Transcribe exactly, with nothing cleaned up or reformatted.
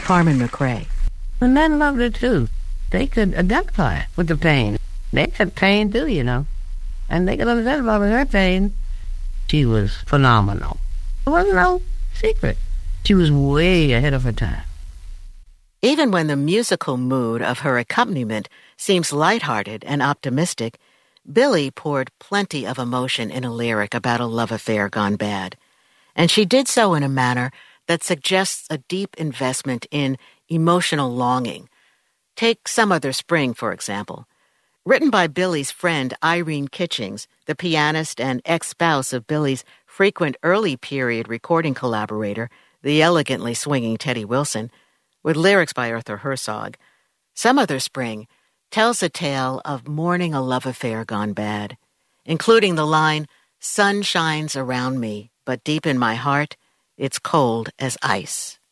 Carmen McRae. The men loved her, too. They could identify with the pain. They had pain, too, you know. And they could identify with her pain. She was phenomenal. It wasn't no secret. She was way ahead of her time. Even when the musical mood of her accompaniment seems lighthearted and optimistic, Billie poured plenty of emotion in a lyric about a love affair gone bad. And she did so in a manner that suggests a deep investment in emotional longing. Take Some Other Spring, for example. Written by Billie's friend Irene Kitchings, the pianist and ex-spouse of Billie's frequent early-period recording collaborator, the elegantly swinging Teddy Wilson, with lyrics by Arthur Herzog, Some Other Spring tells a tale of mourning a love affair gone bad, including the line, "Sun shines around me, but deep in my heart, it's cold as ice."